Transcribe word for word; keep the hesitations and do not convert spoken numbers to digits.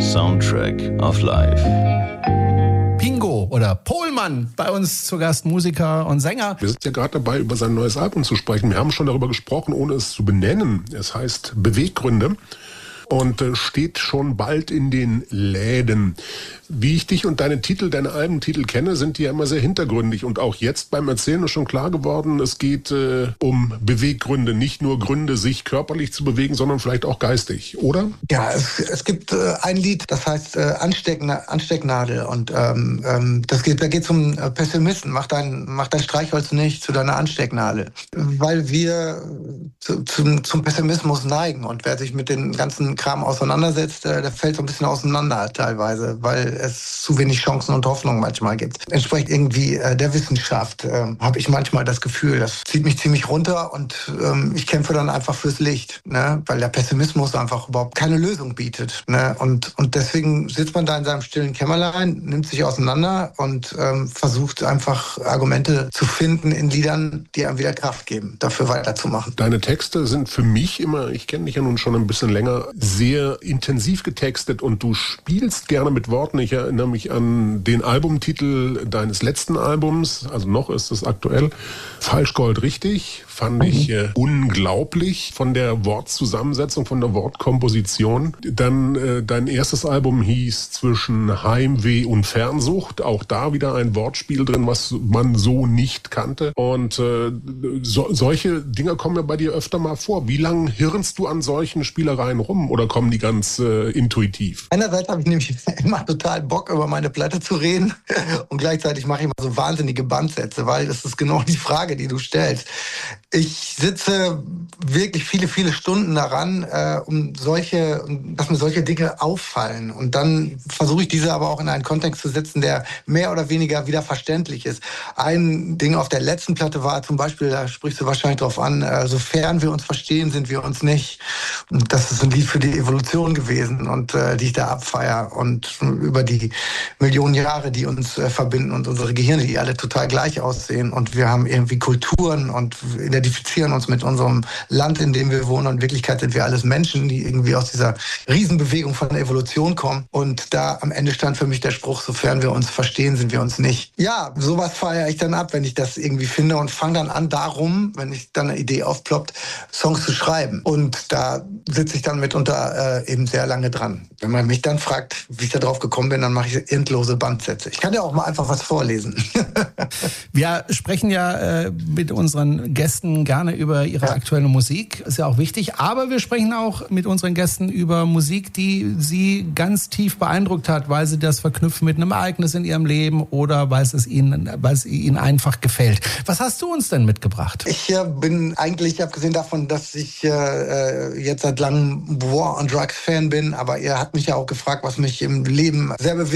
Soundtrack of Life. Pingo oder Pohlmann, bei uns zu Gast, Musiker und Sänger. Wir sind ja gerade dabei, über sein neues Album zu sprechen. Wir haben schon darüber gesprochen, ohne es zu benennen. Es heißt Beweggründe und steht schon bald in den Läden. Wie ich dich und deine Titel, deine Albentitel kenne, sind die ja immer sehr hintergründig. Und auch jetzt beim Erzählen ist schon klar geworden, es geht äh, um Beweggründe. Nicht nur Gründe, sich körperlich zu bewegen, sondern vielleicht auch geistig, oder? Ja, es, es gibt äh, ein Lied, das heißt äh, Ansteckna- Anstecknadel. Und ähm, ähm, das geht, da geht es um äh, Pessimisten. Mach dein, mach dein Streichholz nicht zu deiner Anstecknadel. Weil wir zu, zum, zum Pessimismus neigen. Und wer sich mit dem ganzen Kram auseinandersetzt, äh, der fällt so ein bisschen auseinander teilweise, weil es zu wenig Chancen und Hoffnung manchmal gibt. Entspricht irgendwie äh, der Wissenschaft, äh, habe ich manchmal das Gefühl. Das zieht mich ziemlich runter und ähm, ich kämpfe dann einfach fürs Licht, ne? Weil der Pessimismus einfach überhaupt keine Lösung bietet. Ne? Und, und deswegen sitzt man da in seinem stillen Kämmerlein, nimmt sich auseinander und ähm, versucht einfach Argumente zu finden in Liedern, die einem wieder Kraft geben, dafür weiterzumachen. Deine Texte sind für mich immer, ich kenne dich ja nun schon ein bisschen länger, sehr intensiv getextet und du spielst gerne mit Worten. Ich erinnere mich an den Albumtitel deines letzten Albums, also noch ist es aktuell, Falsch Gold richtig, fand ich äh, unglaublich von der Wortzusammensetzung, von der Wortkomposition. Dann äh, dein erstes Album hieß Zwischen Heimweh und Fernsucht, auch da wieder ein Wortspiel drin, was man so nicht kannte. Und äh, so, solche Dinge kommen ja bei dir öfter mal vor. Wie lange hirnst du an solchen Spielereien rum oder kommen die ganz äh, intuitiv? Einerseits habe ich nämlich immer total Bock, über meine Platte zu reden und gleichzeitig mache ich immer so wahnsinnige Bandsätze, weil das ist genau die Frage, die du stellst. Ich sitze wirklich viele, viele Stunden daran, äh, um solche, dass mir solche Dinge auffallen. Und dann versuche ich diese aber auch in einen Kontext zu setzen, der mehr oder weniger wieder verständlich ist. Ein Ding auf der letzten Platte war zum Beispiel, da sprichst du wahrscheinlich drauf an, äh, sofern wir uns verstehen, sind wir uns nicht. Und das ist ein Lied für die Evolution gewesen und äh, die ich da abfeier. Und über die Millionen Jahre, die uns äh, verbinden und unsere Gehirne, die alle total gleich aussehen. Und wir haben irgendwie Kulturen und identifizieren uns mit unserem Land, in dem wir wohnen. Und in Wirklichkeit sind wir alles Menschen, die irgendwie aus dieser Riesenbewegung von der Evolution kommen. Und da am Ende stand für mich der Spruch, sofern wir uns verstehen, sind wir uns nicht. Ja, sowas feiere ich dann ab, wenn ich das irgendwie finde und fange dann an, darum, wenn ich dann eine Idee aufploppt, Songs zu schreiben. Und da sitze ich dann mitunter äh, eben sehr lange dran. Wenn man mich dann fragt, wie ich da drauf gekommen bin, dann mache ich endlose Bandsätze. Ich kann ja auch mal einfach was vorlesen. Wir sprechen ja äh, mit unseren Gästen gerne über ihre ja. aktuelle Musik. Ist ja auch wichtig. Aber wir sprechen auch mit unseren Gästen über Musik, die sie ganz tief beeindruckt hat, weil sie das verknüpfen mit einem Ereignis in ihrem Leben oder weil es ihnen, weil es ihnen einfach gefällt. Was hast du uns denn mitgebracht? Ich äh, bin eigentlich, abgesehen davon, dass ich äh, jetzt seit langem War on Drugs Fan bin, aber ihr habt mich ja auch gefragt, was mich im Leben sehr bewegt.